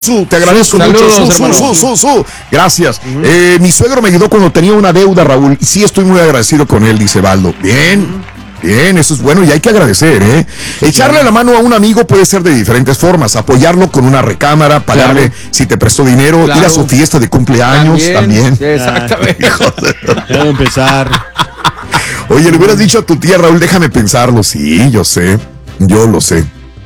Te agradezco mucho. Gracias. Mi suegro me ayudó cuando tenía una deuda, Raúl. Y sí, estoy muy agradecido con él, dice Baldo. Bien, eso es bueno y hay que agradecer, ¿eh? Echarle la mano a un amigo puede ser de diferentes formas. Apoyarlo con una recámara, pagarle si te prestó dinero, ir a su fiesta de cumpleaños también. Exactamente. Debe empezar. Oye, le hubieras dicho a tu tía, Raúl, déjame pensarlo. Sí, yo lo sé.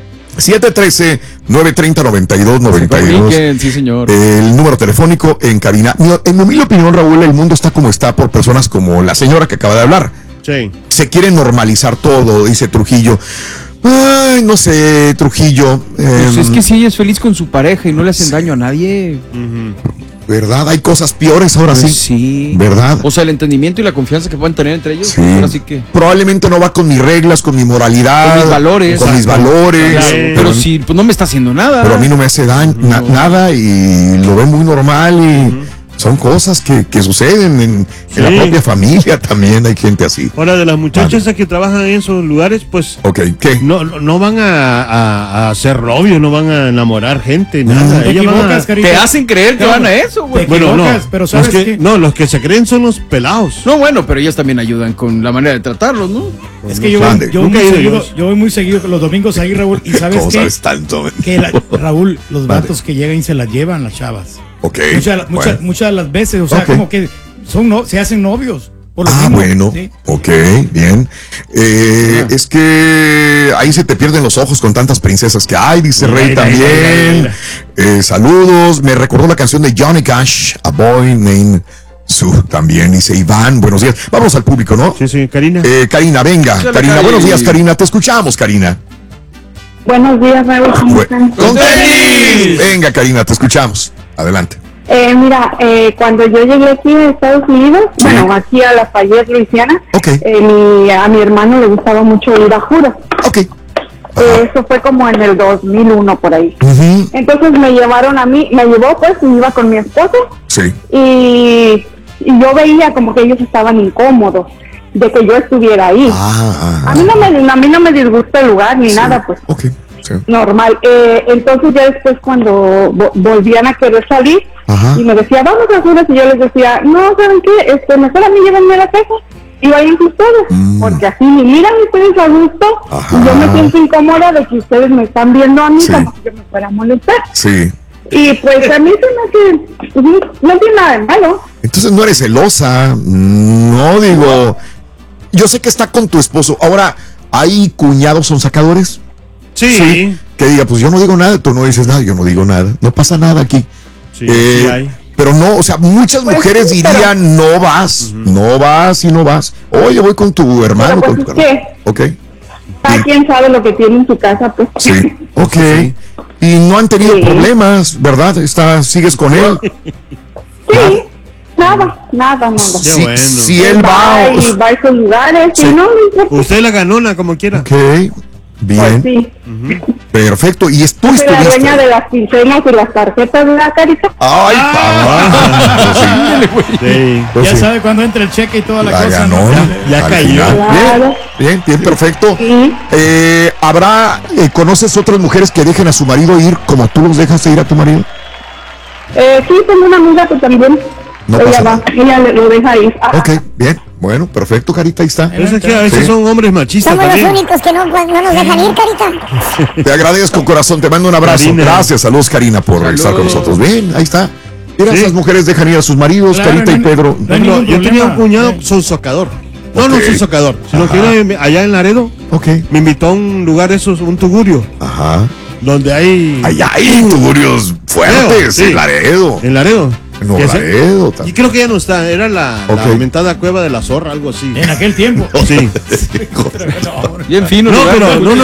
713-930-9292. Sí, señor. El número telefónico en cabina. En mi opinión, Raúl, el mundo está como está por personas como la señora que acaba de hablar. Sí. Se quiere normalizar todo, dice Trujillo. Ay, no sé, Trujillo. Pues es que si ella es feliz con su pareja y no le hacen daño a nadie. ¿Verdad? Hay cosas peores ahora Pues sí. Sí. ¿Verdad? O sea, el entendimiento y la confianza que pueden tener entre ellos. Sí. Ahora sí que. Probablemente no va con mis reglas, con mi moralidad. Con mis valores. Con mis valores. Claro, pero si pues no me está haciendo nada. Pero a mí no me hace daño, nada y lo ve muy normal y son cosas que suceden en la propia familia también, hay gente así. Ahora, de las muchachas que trabajan en esos lugares, pues ¿qué? no van a ser novios, no van a enamorar gente, nada. Te equivocas, Carita. Te hacen creer que van a eso, güey. Bueno, no, pero ¿sabes qué? los que se creen son los pelados. No, bueno, pero ellas también ayudan con la manera de tratarlos, ¿no? Es que yo voy muy seguido los domingos ahí, Raúl, y ¿sabes ¿Cómo qué? sabes tanto? Raúl, los vatos que llegan y se las llevan las chavas. Ok. Muchas de las veces, o sea, como que se hacen novios. Por lo mismo, bueno, ¿sí? Ok, bien. Es que ahí se te pierden los ojos con tantas princesas que hay, dice Rey también. Saludos, me recordó la canción de Johnny Cash, A Boy Named Sue, también dice Iván, buenos días. Vamos al público, ¿no? Sí, Karina. Karina, venga. Hola, Karina, buenos días, Karina, te escuchamos, Karina. Buenos días, Raúl, ¿cómo están? ¡Con tenis! Venga, Karina, te escuchamos. Adelante. Mira, cuando yo llegué aquí a Estados Unidos, bueno, aquí a Lafayette, Luisiana, a mi hermano le gustaba mucho ir a Jura. Eso fue como en el 2001 por ahí. Entonces me llevaron a mí, me llevó pues, y iba con mi esposo. Sí. Y yo veía como que ellos estaban incómodos de que yo estuviera ahí. A mí no me disgusta el lugar ni nada, pues. Normal. Entonces ya después cuando volvían a querer salir y me decía, vamos a Honduras, y yo les decía, no, ¿saben qué? Mejor a mí llévenme a la casa y vayan ustedes, porque así me miran ustedes a gusto y yo me siento incómoda de que ustedes me están viendo a mí como si yo me fuera a molestar. Sí. Y pues a mí se me hace, no tiene nada de malo. Entonces no eres celosa, no digo, yo sé que está con tu esposo. Ahora, ¿hay cuñados son sacadores? Sí. Que diga, pues yo no digo nada, tú no dices nada, yo no digo nada, no pasa nada aquí. Sí, sí hay. Pero no, o sea, muchas mujeres dirían, no vas y no vas. Oye, voy con tu hermano, pues con tu hermano. Ok. Cada quien sabe lo que tiene en su casa, pues. Sí, ok. Y no han tenido problemas, ¿verdad? ¿Sigues con él? Sí. Nada. Si él va a esos lugares, y no importa. Usted la ganona como quiera. Ok, bien. Pues sí. Perfecto. Y tú Soy la estuviste. dueña de las quincenas y las tarjetas de la Carita. Ay, papá. Pues ya sabe cuando entra el cheque y toda la cosa. Ganona, ya cayó. Bien, perfecto. ¿Conoces otras mujeres que dejen a su marido ir como tú los dejas de ir a tu marido? Sí, tengo una amiga que también. No pasa nada. Ella lo deja ir. Ok, bien. Bueno, perfecto, Carita, ahí está. Es que a veces son hombres machistas. Somos también. los únicos que no nos dejan ir, Carita. Te agradezco, corazón, te mando un abrazo. Karina. Gracias, saludos, Karina, por estar con nosotros. Bien, ahí está. Mira, esas mujeres dejan ir a sus maridos, Carita y Pedro. Yo tenía un cuñado, soy socador. No soy socador, sino que allá en Laredo me invitó a un lugar, un tugurio. Donde hay... Allá hay tugurios fuertes, en Laredo. En Laredo. No, Laredo. Y creo que ya no está, era la aumentada cueva de la zorra, algo así. En aquel tiempo. Sí. Bien fino. No, pero no.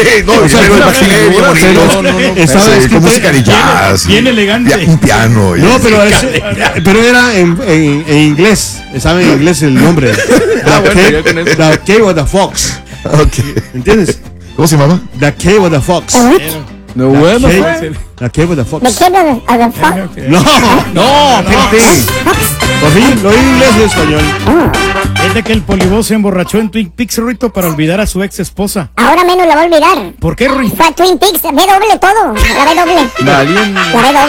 Con música de jazz. Bien elegante. Un piano. No, pero era en inglés. Estaba en inglés el nombre. The Cave of the Fox. Ok. ¿Entiendes? ¿Cómo se llamaba? The Cave of the Fox. No way, my Cave- friend. La Cave of the Fox. The Cave of the Fox. No, Gente. por fin, lo oí en inglés y español. Es de que el polibó se emborrachó en Twin Peaks, Rito, para olvidar a su ex esposa. Ahora menos la va a olvidar. ¿Por qué, Rui? Fue a Twin Peaks, ve doble todo. La ve doble. Valiente. La ve doble.